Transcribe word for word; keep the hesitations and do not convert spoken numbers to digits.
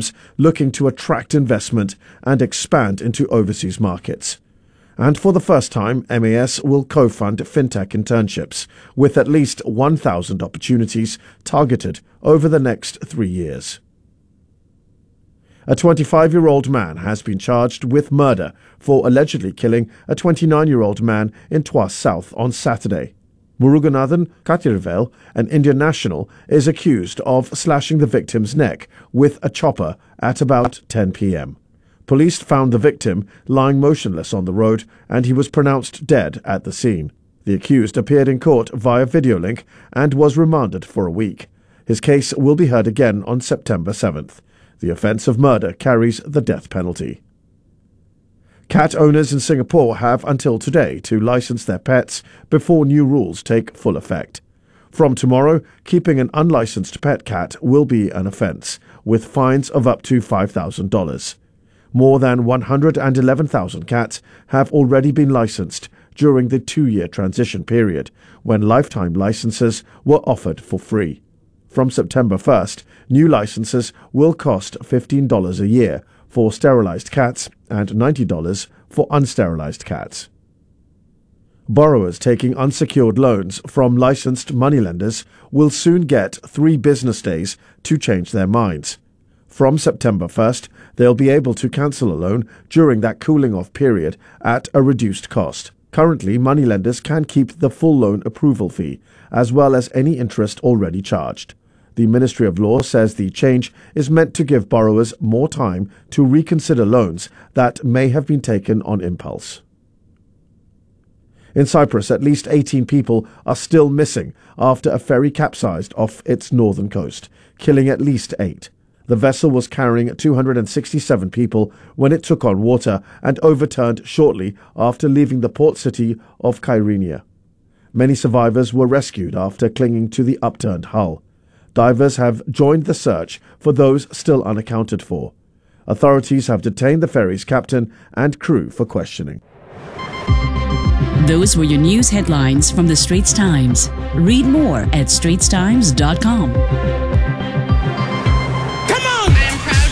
firms looking to attract investment and expand into overseas markets. And for the first time, M A S will co-fund fintech internships with at least one thousand opportunities targeted over the next three years. A twenty-five-year-old man has been charged with murder for allegedly killing a twenty-nine-year-old man in Tuas South on Saturday. Muruganathan Kathirvel, an Indian national, is accused of slashing the victim's neck with a chopper at about ten p.m. Police found the victim lying motionless on the road and he was pronounced dead at the scene. The accused appeared in court via video link and was remanded for a week. His case will be heard again on September seventh. The offence of murder carries the death penalty. Cat owners in Singapore have until today to license their pets before new rules take full effect. From tomorrow, keeping an unlicensed pet cat will be an offence, with fines of up to five thousand dollars. More than one hundred eleven thousand cats have already been licensed during the two-year transition period, when lifetime licenses were offered for free. From September first, new licenses will cost fifteen dollars a year for sterilized cats and ninety dollars for unsterilized cats. Borrowers taking unsecured loans from licensed moneylenders will soon get three business days to change their minds. From September first, they'll be able to cancel a loan during that cooling-off period at a reduced cost. Currently, moneylenders can keep the full loan approval fee, as well as any interest already charged. The Ministry of Law says the change is meant to give borrowers more time to reconsider loans that may have been taken on impulse. In Cyprus, at least eighteen people are still missing after a ferry capsized off its northern coast, killing at least eight. The vessel was carrying two hundred sixty-seven people when it took on water and overturned shortly after leaving the port city of Kyrenia. Many survivors were rescued after clinging to the upturned hull. Divers have joined the search for those still unaccounted for. Authorities have detained the ferry's captain and crew for questioning. Those were your news headlines from the Straits Times. Read more at straits times dot com.